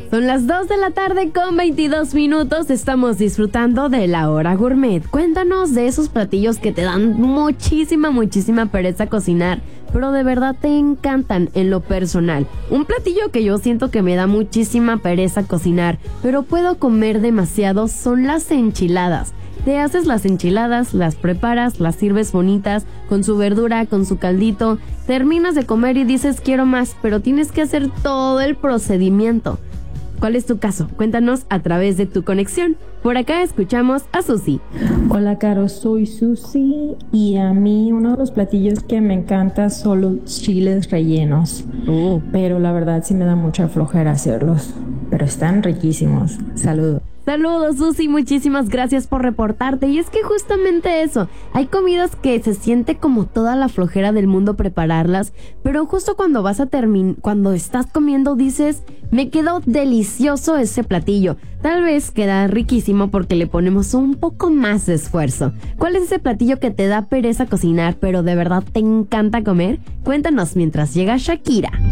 Son las 2 de la tarde con 22 minutos. Estamos disfrutando de la hora gourmet. Cuéntanos de esos platillos que te dan muchísima pereza cocinar, pero de verdad te encantan en lo personal. Un platillo que yo siento que me da muchísima pereza cocinar, pero puedo comer demasiado, son las enchiladas. Te haces las enchiladas, las preparas, las sirves bonitas, con su verdura, con su caldito. Terminas de comer y dices quiero más, pero tienes que hacer todo el procedimiento. ¿Cuál es tu caso? Cuéntanos a través de tu conexión. Por acá escuchamos a Susi. Hola Caro, soy Susi y a mí uno de los platillos que me encanta son los chiles rellenos. Pero la verdad sí me da mucha flojera hacerlos, pero están riquísimos. Saludos. Saludos Susi, muchísimas gracias por reportarte. Y es que justamente eso, hay comidas que se siente como toda la flojera del mundo prepararlas, pero justo cuando vas a cuando estás comiendo dices, me quedó delicioso ese platillo. Tal vez queda riquísimo porque le ponemos un poco más de esfuerzo. ¿Cuál es ese platillo que te da pereza cocinar, pero de verdad te encanta comer? Cuéntanos mientras llega Shakira.